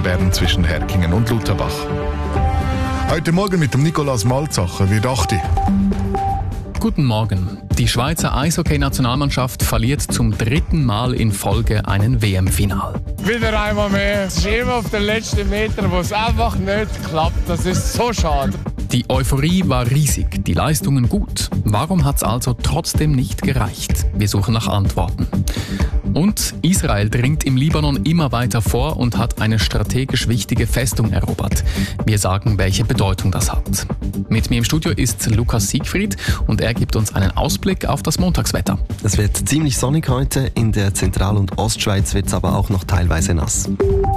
werden zwischen Herkingen und Lutherbach. Heute Morgen mit dem Nikolaus Malzacher, wie dachte ich? Guten Morgen. Die Schweizer Eishockey-Nationalmannschaft verliert zum 3. Mal in Folge einen WM-Final. Wieder einmal mehr. Es ist immer auf den letzten Metern, wo es einfach nicht klappt. Das ist so schade. Die Euphorie war riesig, die Leistungen gut. Warum hat es also trotzdem nicht gereicht? Wir suchen nach Antworten. Und Israel dringt im Libanon immer weiter vor und hat eine strategisch wichtige Festung erobert. Wir sagen, welche Bedeutung das hat. Mit mir im Studio ist Lukas Siegfried und er gibt uns einen Ausblick auf das Montagswetter. Es wird ziemlich sonnig heute, in der Zentral- und Ostschweiz wird es aber auch noch teilweise nass.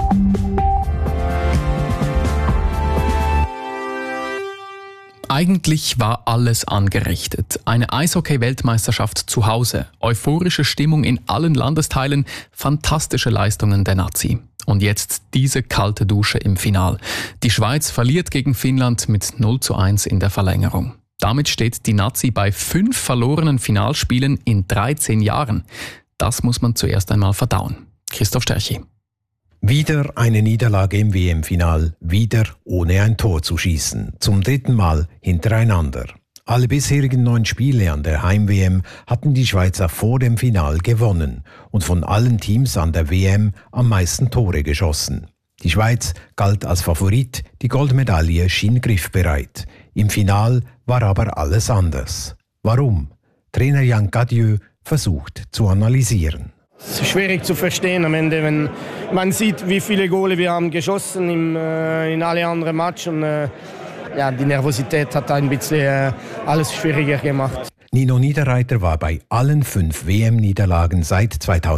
Eigentlich war alles angerichtet. Eine Eishockey-Weltmeisterschaft zu Hause, euphorische Stimmung in allen Landesteilen, fantastische Leistungen der Nazi. Und jetzt diese kalte Dusche im Final. Die Schweiz verliert gegen Finnland mit 0:1 in der Verlängerung. Damit steht die Nazi bei 5 verlorenen Finalspielen in 13 Jahren. Das muss man zuerst einmal verdauen. Christoph Sterchi. Wieder eine Niederlage im WM-Final, wieder ohne ein Tor zu schießen, zum 3. Mal hintereinander. Alle bisherigen 9 Spiele an der Heim-WM hatten die Schweizer vor dem Final gewonnen und von allen Teams an der WM am meisten Tore geschossen. Die Schweiz galt als Favorit, die Goldmedaille schien griffbereit. Im Final war aber alles anders. Warum? Trainer Jan Cadieux versucht zu analysieren. Es ist schwierig zu verstehen am Ende, wenn man sieht, wie viele Gole wir haben geschossen in alle anderen Matches. Und die Nervosität hat ein bisschen alles schwieriger gemacht. Nino Niederreiter war bei allen 5 WM-Niederlagen seit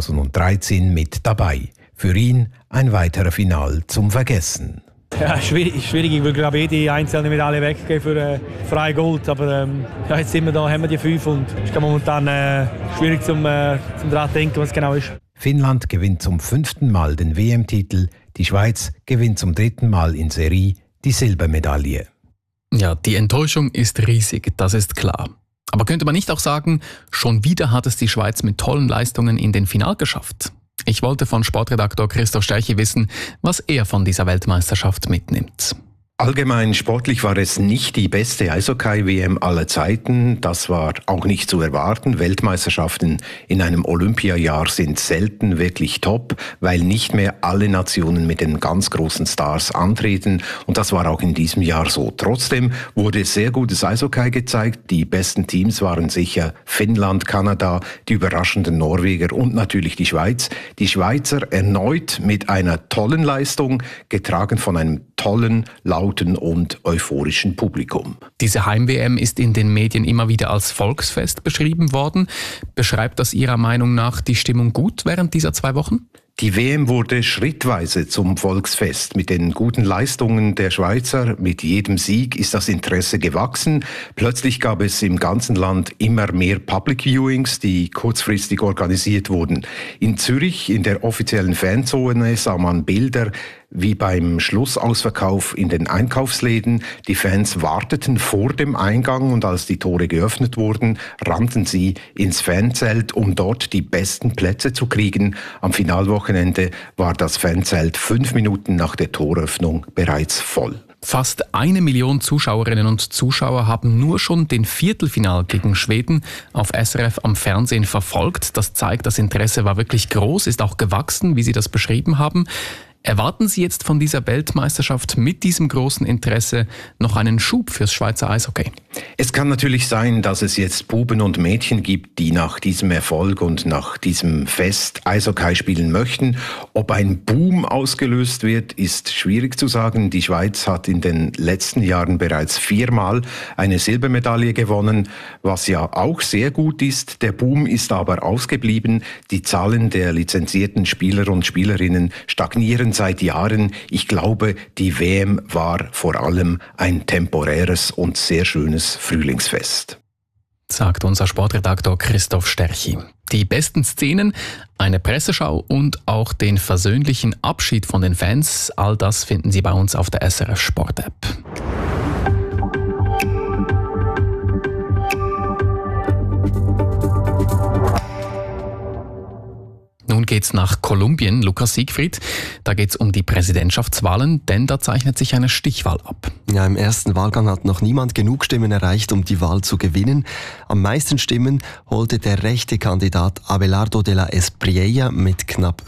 2013 mit dabei. Für ihn ein weiterer Final zum Vergessen. Ja, schwierig. Ich will glaube jede einzelne Medaille weggeben für freie Gold. Aber jetzt sind wir da, haben wir die 5 und es ist momentan schwierig zum daran denken, was genau ist. Finnland gewinnt zum 5. Mal den WM-Titel. Die Schweiz gewinnt zum 3. Mal in Serie die Silbermedaille. Ja, die Enttäuschung ist riesig, das ist klar. Aber könnte man nicht auch sagen, schon wieder hat es die Schweiz mit tollen Leistungen in den Final geschafft? Ich wollte von Sportredaktor Christoph Sterchi wissen, was er von dieser Weltmeisterschaft mitnimmt. Allgemein sportlich war es nicht die beste Eishockey-WM aller Zeiten. Das war auch nicht zu erwarten. Weltmeisterschaften in einem Olympiajahr sind selten wirklich top, weil nicht mehr alle Nationen mit den ganz großen Stars antreten. Und das war auch in diesem Jahr so. Trotzdem wurde sehr gutes Eishockey gezeigt. Die besten Teams waren sicher Finnland, Kanada, die überraschenden Norweger und natürlich die Schweiz. Die Schweizer erneut mit einer tollen Leistung, getragen von einem tollen, lauten und euphorischen Publikum. Diese Heim-WM ist in den Medien immer wieder als Volksfest beschrieben worden. Beschreibt das Ihrer Meinung nach die Stimmung gut während dieser 2 Wochen? Die WM wurde schrittweise zum Volksfest. Mit den guten Leistungen der Schweizer, mit jedem Sieg ist das Interesse gewachsen. Plötzlich gab es im ganzen Land immer mehr Public Viewings, die kurzfristig organisiert wurden. In Zürich, in der offiziellen Fanzone, sah man Bilder wie beim Schlussausverkauf in den Einkaufsläden. Die Fans warteten vor dem Eingang und als die Tore geöffnet wurden, rannten sie ins Fanzelt, um dort die besten Plätze zu kriegen. Am Finalwochenende war das Fanzelt 5 Minuten nach der Toröffnung bereits voll. Fast 1 Million Zuschauerinnen und Zuschauer haben nur schon den Viertelfinal gegen Schweden auf SRF am Fernsehen verfolgt. Das zeigt, das Interesse war wirklich groß, ist auch gewachsen, wie Sie das beschrieben haben. Erwarten Sie jetzt von dieser Weltmeisterschaft mit diesem großen Interesse noch einen Schub fürs Schweizer Eishockey? Es kann natürlich sein, dass es jetzt Buben und Mädchen gibt, die nach diesem Erfolg und nach diesem Fest Eishockey spielen möchten. Ob ein Boom ausgelöst wird, ist schwierig zu sagen. Die Schweiz hat in den letzten Jahren bereits 4-mal eine Silbermedaille gewonnen, was ja auch sehr gut ist. Der Boom ist aber ausgeblieben. Die Zahlen der lizenzierten Spieler und Spielerinnen stagnieren seit Jahren. Ich glaube, die WM war vor allem ein temporäres und sehr schönes Frühlingsfest. Sagt unser Sportredaktor Christoph Sterchi. Die besten Szenen, eine Presseschau und auch den versöhnlichen Abschied von den Fans, all das finden Sie bei uns auf der SRF Sport App. Nun Nun geht's nach Kolumbien, Lukas Siegfried. Da geht's um die Präsidentschaftswahlen, denn da zeichnet sich eine Stichwahl ab. Ja, im ersten Wahlgang hat noch niemand genug Stimmen erreicht, um die Wahl zu gewinnen. Am meisten Stimmen holte der rechte Kandidat Abelardo de la Espriella mit knapp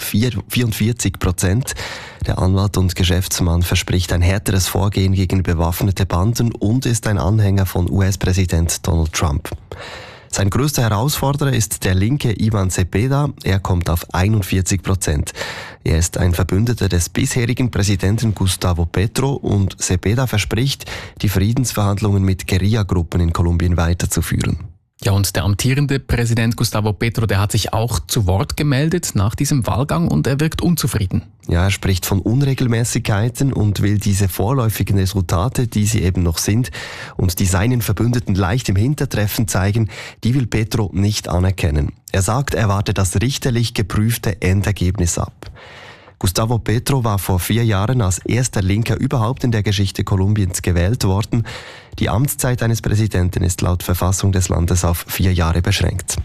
44%. Der Anwalt und Geschäftsmann verspricht ein härteres Vorgehen gegen bewaffnete Banden und ist ein Anhänger von US-Präsident Donald Trump. Sein größter Herausforderer ist der Linke Iván Cepeda. Er kommt auf 41%. Er ist ein Verbündeter des bisherigen Präsidenten Gustavo Petro und Cepeda verspricht, die Friedensverhandlungen mit Guerillagruppen in Kolumbien weiterzuführen. Ja, und der amtierende Präsident Gustavo Petro, der hat sich auch zu Wort gemeldet nach diesem Wahlgang und er wirkt unzufrieden. Ja, er spricht von Unregelmäßigkeiten und will diese vorläufigen Resultate, die sie eben noch sind und die seinen Verbündeten leicht im Hintertreffen zeigen, die will Petro nicht anerkennen. Er sagt, er warte das richterlich geprüfte Endergebnis ab. Gustavo Petro war vor 4 Jahren als erster Linker überhaupt in der Geschichte Kolumbiens gewählt worden. Die Amtszeit eines Präsidenten ist laut Verfassung des Landes auf 4 Jahre beschränkt.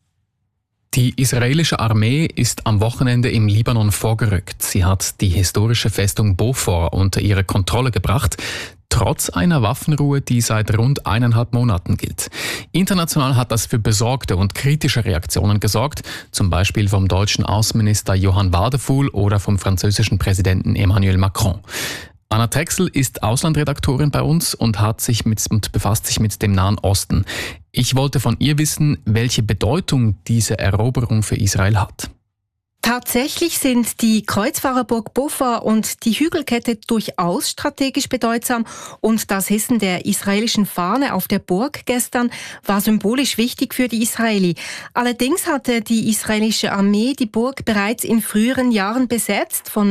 Die israelische Armee ist am Wochenende im Libanon vorgerückt. Sie hat die historische Festung Beaufort unter ihre Kontrolle gebracht, trotz einer Waffenruhe, die seit rund 1,5 Monaten gilt. International hat das für besorgte und kritische Reaktionen gesorgt, zum Beispiel vom deutschen Außenminister Johann Wadephul oder vom französischen Präsidenten Emmanuel Macron. Anna Trexel ist Auslandredaktorin bei uns und befasst sich mit dem Nahen Osten. Ich wollte von ihr wissen, welche Bedeutung diese Eroberung für Israel hat. Tatsächlich sind die Kreuzfahrerburg Beaufort und die Hügelkette durchaus strategisch bedeutsam und das Hissen der israelischen Fahne auf der Burg gestern war symbolisch wichtig für die Israeli. Allerdings hatte die israelische Armee die Burg bereits in früheren Jahren besetzt, von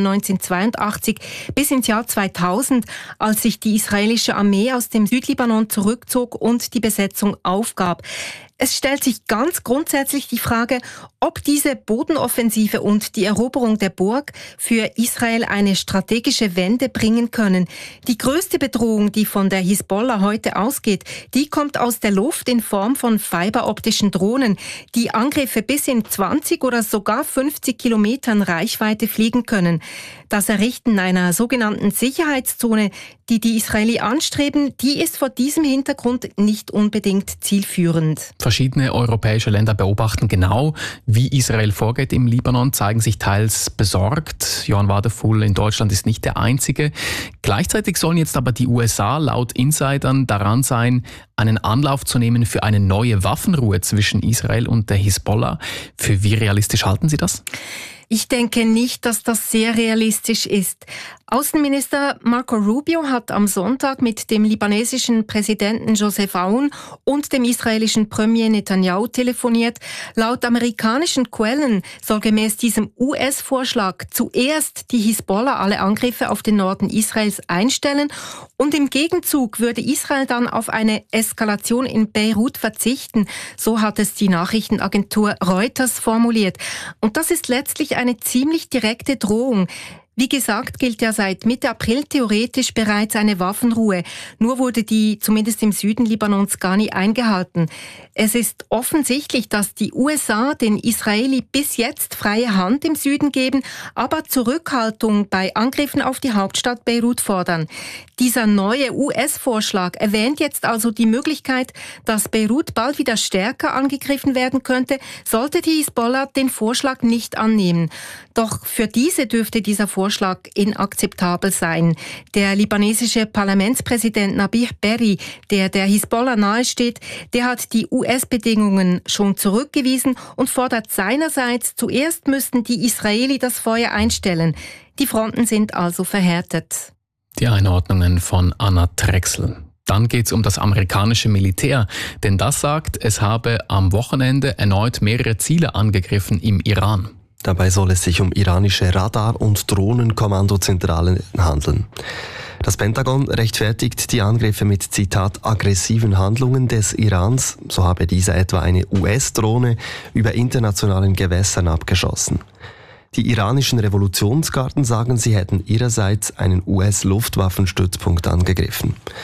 1982 bis ins Jahr 2000, als sich die israelische Armee aus dem Südlibanon zurückzog und die Besetzung aufgab. Es stellt sich ganz grundsätzlich die Frage, ob diese Bodenoffensive und die Eroberung der Burg für Israel eine strategische Wende bringen können. Die größte Bedrohung, die von der Hisbollah heute ausgeht, die kommt aus der Luft in Form von fiberoptischen Drohnen, die Angriffe bis in 20 oder sogar 50 Kilometern Reichweite fliegen können. Das Errichten einer sogenannten Sicherheitszone, die die Israeli anstreben, die ist vor diesem Hintergrund nicht unbedingt zielführend. Verschiedene europäische Länder beobachten genau, wie Israel vorgeht im Libanon, zeigen sich teils besorgt. Johann Wadephul in Deutschland ist nicht der Einzige. Gleichzeitig sollen jetzt aber die USA laut Insidern daran sein, einen Anlauf zu nehmen für eine neue Waffenruhe zwischen Israel und der Hisbollah. Für wie realistisch halten Sie das? Ich denke nicht, dass das sehr realistisch ist. Außenminister Marco Rubio hat am Sonntag mit dem libanesischen Präsidenten Joseph Aoun und dem israelischen Premier Netanyahu telefoniert. Laut amerikanischen Quellen soll gemäß diesem US-Vorschlag zuerst die Hisbollah alle Angriffe auf den Norden Israels einstellen und im Gegenzug würde Israel dann auf eine Eskalation in Beirut verzichten. So hat es die Nachrichtenagentur Reuters formuliert. Und das ist letztlich eine ziemlich direkte Drohung. Wie gesagt, gilt ja seit Mitte April theoretisch bereits eine Waffenruhe. Nur wurde die zumindest im Süden Libanons gar nie eingehalten. Es ist offensichtlich, dass die USA den Israeli bis jetzt freie Hand im Süden geben, aber Zurückhaltung bei Angriffen auf die Hauptstadt Beirut fordern. Dieser neue US-Vorschlag erwähnt jetzt also die Möglichkeit, dass Beirut bald wieder stärker angegriffen werden könnte, sollte die Hisbollah den Vorschlag nicht annehmen. Doch für diese dürfte dieser Vorschlag inakzeptabel sein. Der libanesische Parlamentspräsident Nabih Berri, der Hisbollah nahesteht, der hat die US-Bedingungen schon zurückgewiesen und fordert seinerseits, zuerst müssten die Israeli das Feuer einstellen. Die Fronten sind also verhärtet. Die Einordnungen von Anna Trexel. Dann geht's um das amerikanische Militär, denn das sagt, es habe am Wochenende erneut mehrere Ziele angegriffen im Iran. Dabei soll es sich um iranische Radar- und Drohnenkommandozentralen handeln. Das Pentagon rechtfertigt die Angriffe mit, Zitat, aggressiven Handlungen des Irans. So habe dieser etwa eine US-Drohne über internationalen Gewässern abgeschossen. Die iranischen Revolutionsgarden sagen, sie hätten ihrerseits einen US-Luftwaffenstützpunkt angegriffen.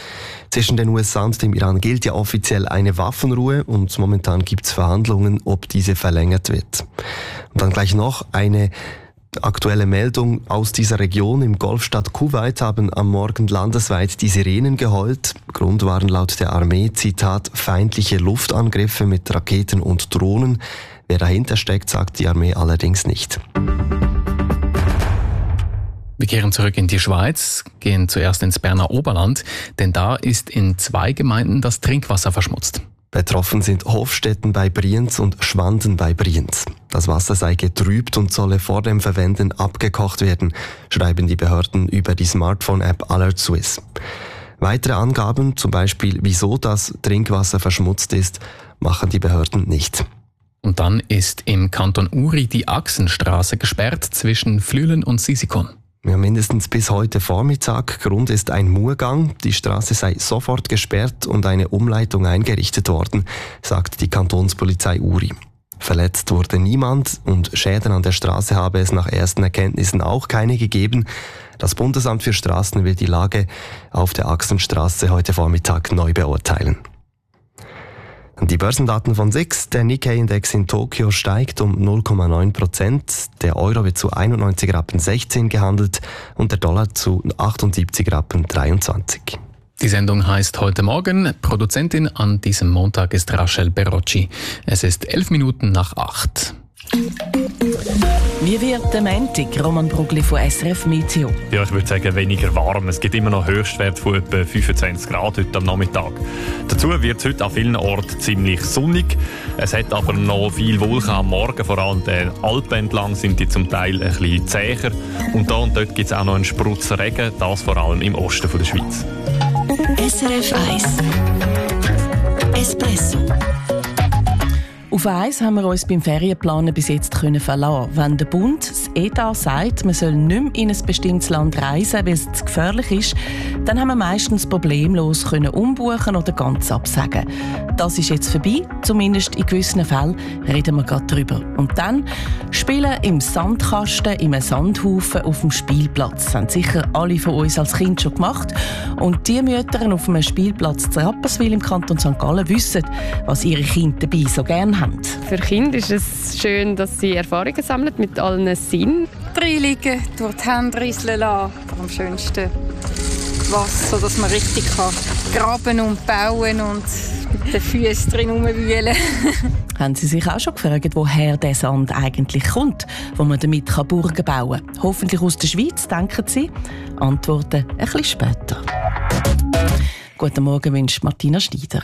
Zwischen den USA und dem Iran gilt ja offiziell eine Waffenruhe und momentan gibt es Verhandlungen, ob diese verlängert wird. Und dann gleich noch eine aktuelle Meldung aus dieser Region. Im Golfstaat Kuwait haben am Morgen landesweit die Sirenen geheult. Grund waren laut der Armee, Zitat, feindliche Luftangriffe mit Raketen und Drohnen. Wer dahinter steckt, sagt die Armee allerdings nicht. Wir kehren zurück in die Schweiz, gehen zuerst ins Berner Oberland, denn da ist in 2 Gemeinden das Trinkwasser verschmutzt. Betroffen sind Hofstetten bei Brienz und Schwanden bei Brienz. Das Wasser sei getrübt und solle vor dem Verwenden abgekocht werden, schreiben die Behörden über die Smartphone-App Alert Swiss. Weitere Angaben, zum Beispiel wieso das Trinkwasser verschmutzt ist, machen die Behörden nicht. Und dann ist im Kanton Uri die Achsenstraße gesperrt zwischen Flüelen und Sisikon. Ja, mindestens bis heute Vormittag. Grund ist ein Murgang. Die Straße sei sofort gesperrt und eine Umleitung eingerichtet worden, sagt die Kantonspolizei Uri. Verletzt wurde niemand und Schäden an der Straße habe es nach ersten Erkenntnissen auch keine gegeben. Das Bundesamt für Straßen wird die Lage auf der Achsenstraße heute Vormittag neu beurteilen. Die Börsendaten von SIX, der Nikkei-Index in Tokio steigt um 0,9%, der Euro wird zu 91,16 Rappen gehandelt und der Dollar zu 78,23 Rappen. Die Sendung heißt «Heute Morgen». Produzentin an diesem Montag ist Rachel Berocci. Es ist 11 Minuten nach 8. Wie wird der Montag? Roman Brugli von SRF Meteo. Ja, ich würde sagen, weniger warm. Es gibt immer noch Höchstwerte von etwa 25 Grad heute am Nachmittag. Dazu wird es heute an vielen Orten ziemlich sonnig. Es hat aber noch viel Wolken am Morgen. Vor allem den Alpen entlang sind die zum Teil ein bisschen zäher. Und da und dort gibt es auch noch einen Sprutz Regen, das vor allem im Osten der Schweiz. SRF 1 Espresso. Auf eins haben wir uns beim Ferienplanen bis jetzt verlassen. Wenn der Bund, das ETA, sagt, man soll nicht mehr in ein bestimmtes Land reisen, weil es zu gefährlich ist, dann haben wir meistens problemlos umbuchen oder ganz absagen. Das ist jetzt vorbei, zumindest in gewissen Fällen reden wir gerade drüber. Und dann spielen im Sandkasten, im Sandhaufen auf dem Spielplatz. Das haben sicher alle von uns als Kind schon gemacht. Und die Mütter auf einem Spielplatz zu Rapperswil im Kanton St. Gallen wissen, was ihre Kinder dabei so gerne haben. Für Kinder ist es schön, dass sie Erfahrungen sammeln mit allen Sinnen. Reinliegen, durch die Hände rieseln lassen. Am schönsten Wasser, dass man richtig graben und bauen und mit den Füßen drin rumwühlen. Haben Sie sich auch schon gefragt, woher der Sand eigentlich kommt, wo man damit Burgen bauen kann? Hoffentlich aus der Schweiz, denken Sie? Antworten ein bisschen später. Guten Morgen wünscht Martina Schneider.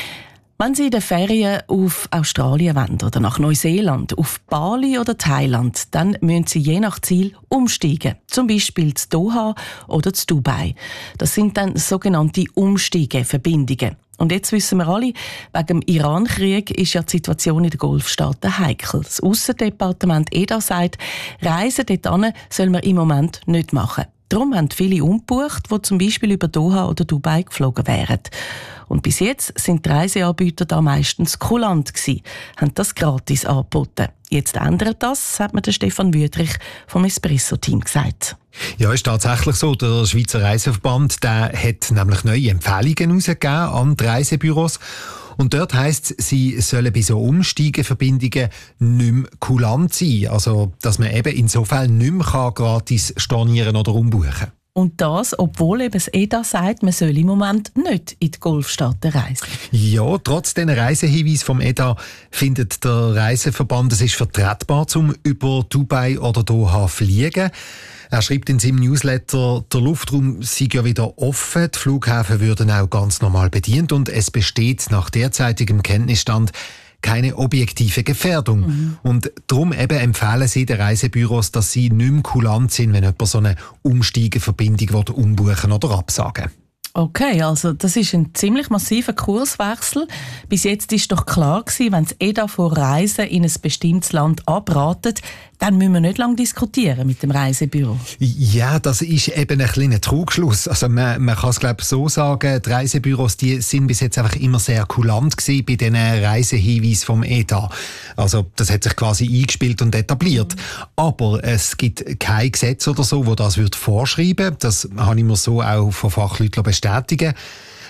Wenn Sie in den Ferien auf Australien wollen oder nach Neuseeland, auf Bali oder Thailand, dann müssen Sie je nach Ziel umsteigen. Zum Beispiel zu Doha oder zu Dubai. Das sind dann sogenannte Umsteigeverbindungen. Und jetzt wissen wir alle, wegen dem Iran-Krieg ist ja die Situation in den Golfstaaten heikel. Das Aussendepartement EDA sagt, Reisen dorthin soll man im Moment nicht machen. Darum haben viele umgebucht, die zum Beispiel über Doha oder Dubai geflogen wären. Und bis jetzt sind die Reiseanbieter da meistens kulant gewesen, haben das gratis angeboten. Jetzt ändert das, hat mir der Stefan Wüthrich vom Espresso-Team gesagt. Ja, ist tatsächlich so. Der Schweizer Reiseverband der hat nämlich neue Empfehlungen herausgegeben an die Reisebüros. Und dort heisst es, sie sollen bei so Umsteigeverbindungen nicht mehr kulant sein. Also, dass man eben insofern nicht mehr gratis stornieren oder umbuchen kann. Und das, obwohl eben das EDA sagt, man soll im Moment nicht in die Golfstaaten reisen. Ja, trotz diesen Reisehinweisen vom EDA findet der Reiseverband, es ist vertretbar, zum über Dubai oder Doha fliegen. Er schreibt in seinem Newsletter, der Luftraum sei ja wieder offen, die Flughäfen würden auch ganz normal bedient und es besteht nach derzeitigem Kenntnisstand keine objektive Gefährdung. Und darum eben empfehlen sie den Reisebüros, dass sie nicht mehr kulant sind, wenn jemand so eine Umsteigeverbindung umbuchen oder absagen. Okay, also das ist ein ziemlich massiver Kurswechsel. Bis jetzt ist doch klar gewesen, wenn das EDA vor Reisen in ein bestimmtes Land abratet, dann müssen wir nicht lange diskutieren mit dem Reisebüro. Ja, das ist eben ein kleiner Trugschluss. Also man kann es glaube ich so sagen, die Reisebüros die sind bis jetzt einfach immer sehr kulant gewesen bei diesen Reisehinweisen vom EDA. Also das hat sich quasi eingespielt und etabliert. Aber es gibt kein Gesetz oder so, wo das vorschreiben würde. Das habe ich mir so auch von Fachleuten bestätigen.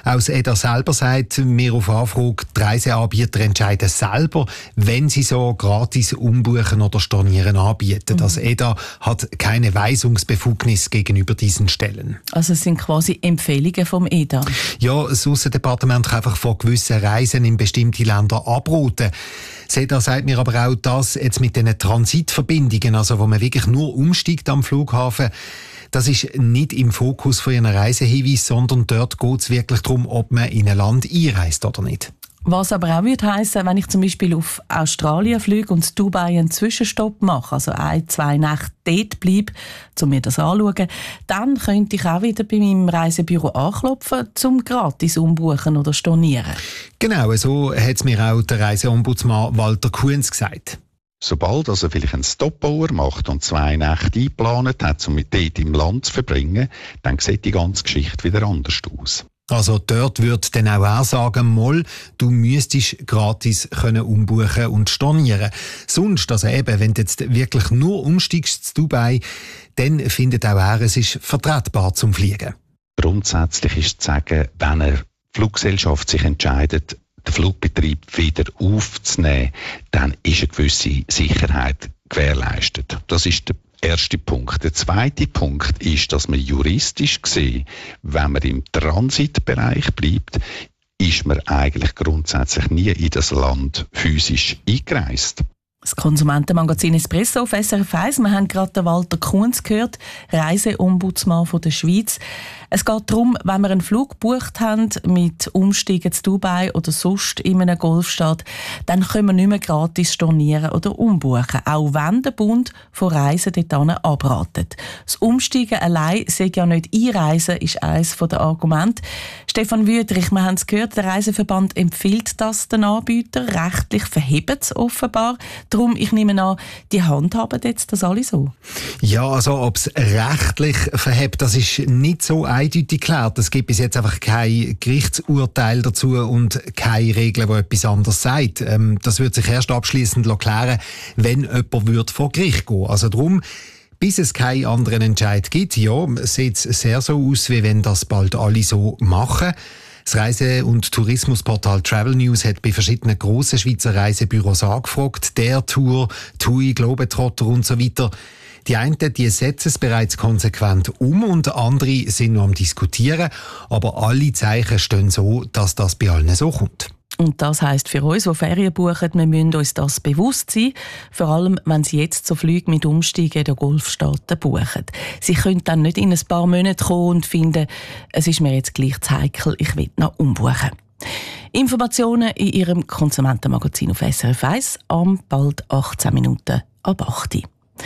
Auch das EDA selber sagt mir auf Anfrage, die Reiseanbieter entscheiden selber, wenn sie so gratis umbuchen oder stornieren anbieten. Das EDA hat keine Weisungsbefugnis gegenüber diesen Stellen. Also es sind quasi Empfehlungen vom EDA? Ja, das Aussendepartement kann einfach von gewissen Reisen in bestimmte Länder abraten. Das EDA sagt mir aber auch, dass jetzt mit diesen Transitverbindungen, also wo man wirklich nur umsteigt am Flughafen, das ist nicht im Fokus von Ihren Reisehinweis, sondern dort geht es wirklich darum, ob man in ein Land einreist oder nicht. Was aber auch würde heissen, wenn ich zum Beispiel auf Australien fliege und in Dubai einen Zwischenstopp mache, also 1-2 Nächte dort bleibe, um mir das anzuschauen, dann könnte ich auch wieder bei meinem Reisebüro anklopfen, um gratis umbuchen oder stornieren. Genau, so hat es mir auch der Reiseombudsmann Walter Kuhns gesagt. Sobald er vielleicht einen Stopover macht und 2 Nächte eingeplant hat, um mit dort im Land zu verbringen, dann sieht die ganze Geschichte wieder anders aus. Also dort würde dann auch er sagen, Moll, du müsstest gratis können umbuchen und stornieren. Sonst, also eben, wenn du jetzt wirklich nur umsteigst zu Dubai, dann findet auch er, es ist vertretbar zum Fliegen. Grundsätzlich ist zu sagen, wenn eine Fluggesellschaft sich entscheidet, den Flugbetrieb wieder aufzunehmen, dann ist eine gewisse Sicherheit gewährleistet. Das ist der erste Punkt. Der zweite Punkt ist, dass man juristisch gesehen, wenn man im Transitbereich bleibt, ist man eigentlich grundsätzlich nie in das Land physisch eingereist. Das Konsumentenmagazin Espresso auf SRF 1. Wir haben gerade den Walter Kuhns gehört, Reiseombudsmann von der Schweiz. Es geht darum, wenn wir einen Flug gebucht haben mit Umsteigen zu Dubai oder sonst in einem Golfstaat, dann können wir nicht mehr gratis stornieren oder umbuchen, auch wenn der Bund von Reisen dorthin abratet. Das Umsteigen allein sei ja nicht einreisen, ist eines der Argumente. Stefan Wüthrich, wir haben es gehört, der Reiseverband empfiehlt das den Anbietern, rechtlich verhebt es offenbar. Darum, ich nehme an, die handhaben jetzt das alle so? Ja, also ob es rechtlich verhebt, das ist nicht so eindeutig geklärt. Es gibt bis jetzt einfach kein Gerichtsurteil dazu und keine Regel, die etwas anderes sagt. Das wird sich erst abschliessend klären, wenn jemand vor Gericht gehen. Also darum, bis es keinen anderen Entscheid gibt, ja, sieht es sehr so aus, wie wenn das bald alle so machen. Das Reise- und Tourismusportal Travel News hat bei verschiedenen grossen Schweizer Reisebüros angefragt. Der Tour, TUI, Globetrotter und so weiter. Die einen, die setzen es bereits konsequent um und andere sind noch am Diskutieren. Aber alle Zeichen stehen so, dass das bei allen so kommt. Und das heisst für uns, die Ferien buchen, wir müssen uns das bewusst sein, vor allem wenn sie jetzt so Flüge mit Umsteigen in den Golfstaaten buchen. Sie können dann nicht in ein paar Monaten kommen und finden, es ist mir jetzt gleich zu heikel, ich will noch umbuchen. Informationen in Ihrem Konsumentenmagazin auf SRF 1 am bald 18 Minuten ab 8 Uhr.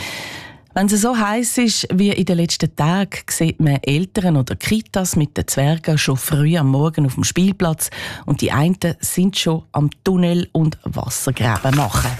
Wenn es so heiß ist wie in den letzten Tagen, sieht man Eltern oder Kitas mit den Zwergen schon früh am Morgen auf dem Spielplatz und die einen sind schon am Tunnel und Wassergräben machen.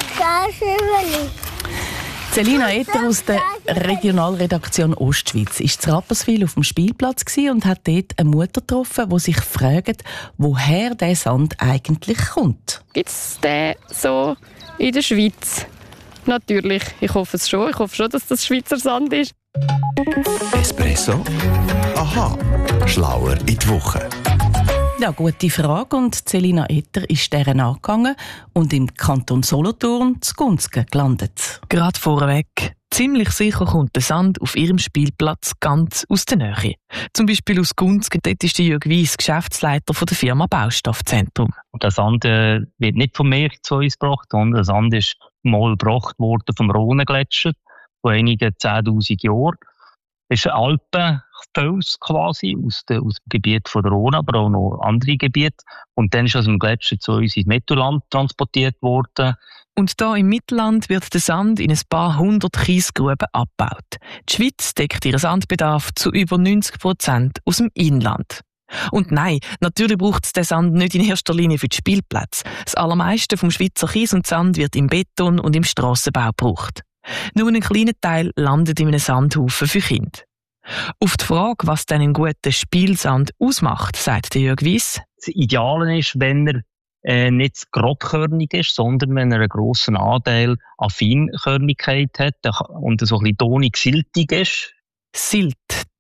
Selina Etter aus der Regionalredaktion Ostschweiz ist in Rapperswil auf dem Spielplatz und hat dort eine Mutter getroffen, die sich fragt, woher der Sand eigentlich kommt. Gibt es den so in der Schweiz? Natürlich, ich hoffe es schon. Ich hoffe schon, dass das Schweizer Sand ist. Espresso? Aha, schlauer in die Woche. Ja, gute Frage. Und Selina Etter ist deren angegangen und im Kanton Solothurn zu Gunzgen gelandet. Gerade vorweg. Ziemlich sicher kommt der Sand auf ihrem Spielplatz ganz aus der Nähe. Zum Beispiel aus Gunzgen, dort ist Jörg Weiss Geschäftsleiter von der Firma Baustoffzentrum. Und der Sand wird nicht vom Meer zu uns gebracht, sondern der Sand ist mal gebracht worden vom Rhonegletscher vor einigen 10'000 Jahren. Das ist ein Alpenfels quasi aus dem Gebiet von der Rhone, aber auch noch andere Gebiete. Und dann ist aus dem Gletscher zu uns ins Mittelland transportiert worden. Und da im Mittelland wird der Sand in ein paar hundert Kiesgruben abgebaut. Die Schweiz deckt ihren Sandbedarf zu über 90% aus dem Inland. Und nein, natürlich braucht es den Sand nicht in erster Linie für die Spielplätze. Das allermeiste vom Schweizer Kies und Sand wird im Beton und im Strassenbau gebraucht. Nur ein kleiner Teil landet in einem Sandhaufen für Kinder. Auf die Frage, was denn einen guten Spielsand ausmacht, sagt Jörg Weiss. Das Ideale ist, wenn er nicht grobkörnig ist, sondern wenn er einen grossen Anteil an Feinkörnigkeit hat und so ein bisschen tonig siltig ist. Silt,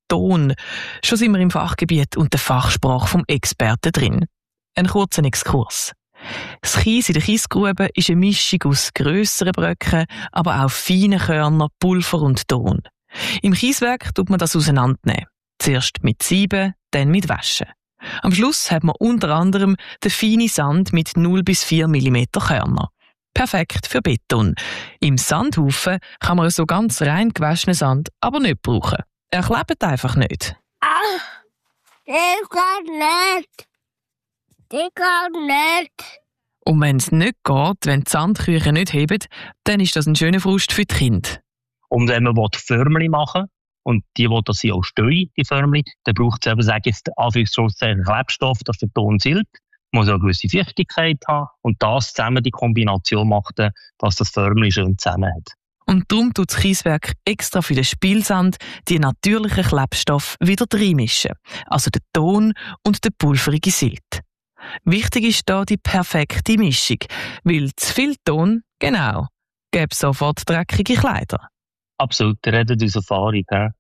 Ton. Schon sind wir im Fachgebiet und der Fachsprache vom Experten drin. Ein kurzer Exkurs. Das Kies in der Kiesgrube ist eine Mischung aus grösseren Bröcken, aber auch feinen Körnern, Pulver und Ton. Im Kieswerk tut man das auseinandernehmen. Zuerst mit Sieben, dann mit Waschen. Am Schluss hat man unter anderem den feinen Sand mit 0 bis 4 mm Körner. Perfekt für Beton. Im Sandhaufen kann man so ganz rein gewaschenen Sand aber nicht brauchen. Er klebt einfach nicht. Das geht nicht. Das geht nicht. Und wenn es nicht geht, wenn die Sandküche nicht hebt, dann ist das ein schöner Frust für die Kinder. Und wenn man Förmchen machen will, und die das sie auch stehen, die Förmchen, dann braucht es eben, sage ich jetzt, Anführungszeichen Klebstoff, dass der Ton silt. Man muss auch eine gewisse Feuchtigkeit haben. Und das zusammen, die Kombination macht, dass das Förmchen schön zusammen hat. Und darum tut das Kieswerk extra für den Spielsand die natürlichen Klebstoffe wieder reinmischen. Also den Ton und den pulverige Silt. Wichtig ist da die perfekte Mischung, weil zu viel Ton, genau, gäbe sofort dreckige Kleider. Absolut, ihr redet aus Erfahrung. Ja,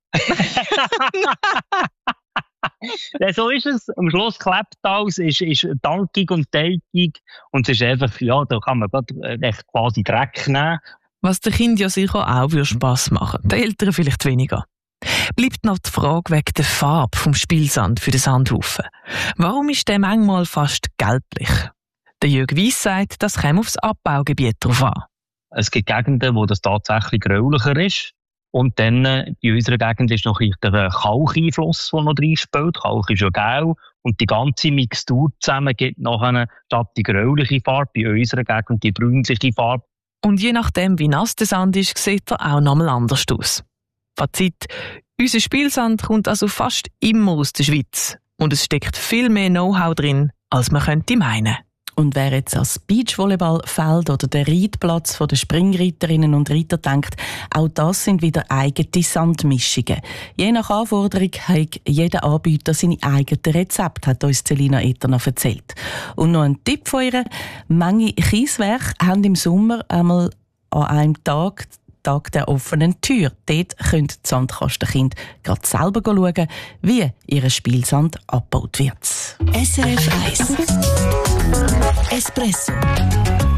so ist es. Am Schluss klebt alles, ist dankig und teigig und es ist einfach, ja, da kann man echt quasi Dreck nehmen. Was den Kindern ja sicher auch Spass machen, den Eltern vielleicht weniger. Bleibt noch die Frage wegen der Farbe vom Spielsand für den Sandhaufen. Warum ist der manchmal fast gelblich? Der Jürg Weiss sagt, das käme aufs Abbaugebiet drauf an. Es gibt Gegenden, wo das tatsächlich gräulicher ist. Und dann in unserer Gegend ist noch der Kalkeinfluss, der noch reinspielt. Kalk ist ja gelb. Und die ganze Mixtur zusammen gibt nachher statt die gräuliche Farbe bei unserer Gegend die bräunliche Farbe. Und je nachdem, wie nass der Sand ist, sieht er auch nochmal anders aus. Fazit: Unser Spielsand kommt also fast immer aus der Schweiz. Und es steckt viel mehr Know-how drin, als man könnte meinen. Und wer jetzt an das Beachvolleyballfeld oder den Reitplatz der Springreiterinnen und Reiter denkt, auch das sind wieder eigene Sandmischungen. Je nach Anforderung hat jeder Anbieter seine eigenen Rezepte, hat uns Celina Etterner erzählt. Und noch ein Tipp von ihr: Manche Kieswerke haben im Sommer einmal an einem Tag der offenen Tür. Dort können die Sandkastenkinder gerade selber schauen, wie ihr Spielsand abgebaut wird. SRF 1 Espresso